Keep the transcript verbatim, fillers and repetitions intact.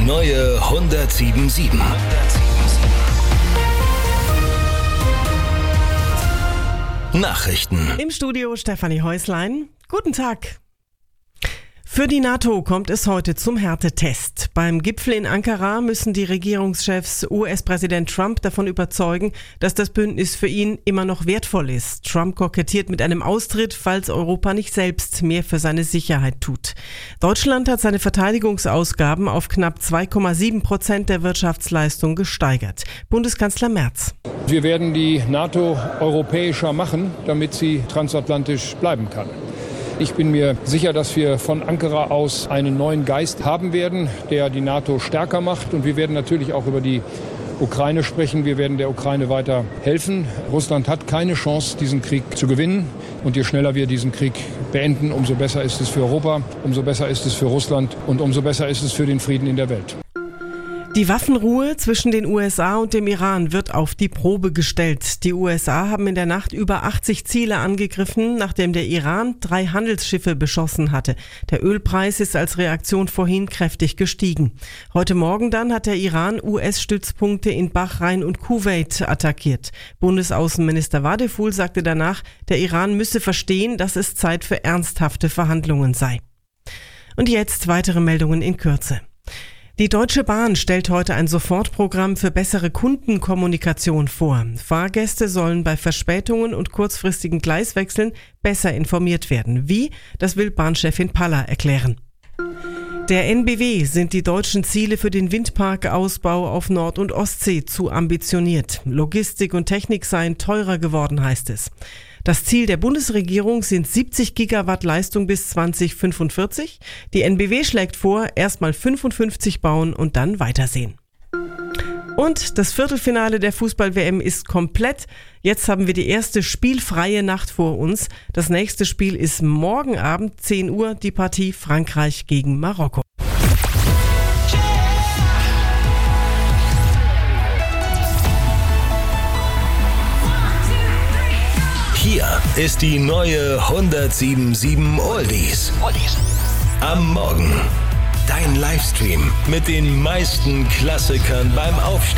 neue hundertsieben sieben. Nachrichten. Im Studio Stefanie Häuslein. Guten Tag. Für die NATO kommt es heute zum Härtetest. Beim Gipfel in Ankara müssen die Regierungschefs U S-Präsident Trump davon überzeugen, dass das Bündnis für ihn immer noch wertvoll ist. Trump kokettiert mit einem Austritt, falls Europa nicht selbst mehr für seine Sicherheit tut. Deutschland hat seine Verteidigungsausgaben auf knapp zwei Komma sieben Prozent der Wirtschaftsleistung gesteigert. Bundeskanzler Merz. Wir werden die NATO europäischer machen, damit sie transatlantisch bleiben kann. Ich bin mir sicher, dass wir von Ankara aus einen neuen Geist haben werden, der die NATO stärker macht. Und wir werden natürlich auch über die Ukraine sprechen. Wir werden der Ukraine weiter helfen. Russland hat keine Chance, diesen Krieg zu gewinnen. Und je schneller wir diesen Krieg beenden, umso besser ist es für Europa, umso besser ist es für Russland und umso besser ist es für den Frieden in der Welt. Die Waffenruhe zwischen den U S A und dem Iran wird auf die Probe gestellt. Die U S A haben in der Nacht über achtzig Ziele angegriffen, nachdem der Iran drei Handelsschiffe beschossen hatte. Der Ölpreis ist als Reaktion vorhin kräftig gestiegen. Heute Morgen dann hat der Iran U S-Stützpunkte in Bahrain und Kuwait attackiert. Bundesaußenminister Wadeful sagte danach, der Iran müsse verstehen, dass es Zeit für ernsthafte Verhandlungen sei. Und jetzt weitere Meldungen in Kürze. Die Deutsche Bahn stellt heute ein Sofortprogramm für bessere Kundenkommunikation vor. Fahrgäste sollen bei Verspätungen und kurzfristigen Gleiswechseln besser informiert werden. Wie? Das will Bahnchefin Paller erklären. Der N B W sind die deutschen Ziele für den Windparkausbau auf Nord- und Ostsee zu ambitioniert. Logistik und Technik seien teurer geworden, heißt es. Das Ziel der Bundesregierung sind siebzig Gigawatt Leistung bis zwanzig fünfundvierzig. Die N B W schlägt vor, erstmal fünfundfünfzig bauen und dann weitersehen. Und das Viertelfinale der Fußball-W M ist komplett. Jetzt haben wir die erste spielfreie Nacht vor uns. Das nächste Spiel ist morgen Abend zehn Uhr, die Partie Frankreich gegen Marokko. Hier ist die neue hundertsieben sieben Oldies. Am Morgen. Dein Livestream mit den meisten Klassikern beim Aufstehen.